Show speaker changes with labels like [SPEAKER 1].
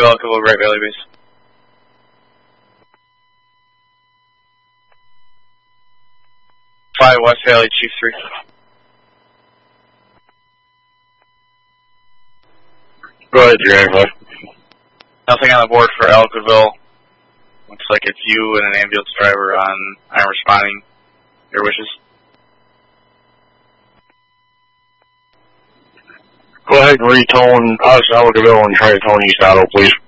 [SPEAKER 1] Elkville, Great Valley Base. Five West Valley, Chief 3.
[SPEAKER 2] Go ahead, Dragonfly.
[SPEAKER 1] Nothing on the board for Elkville. Looks like it's you and an ambulance driver on. I'm responding. Your wishes.
[SPEAKER 2] Go ahead and retone us Elkville and try to tone East Otto, please.